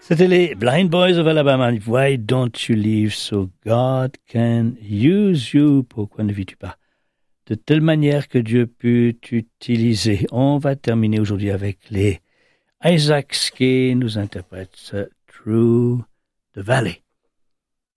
C'était les Blind Boys of Alabama. Why don't you leave so God can use you? Pourquoi ne vis-tu pas de telle manière que Dieu peut t'utiliser? On va terminer aujourd'hui avec les Isaacs qui nous interprètent Through the Valley.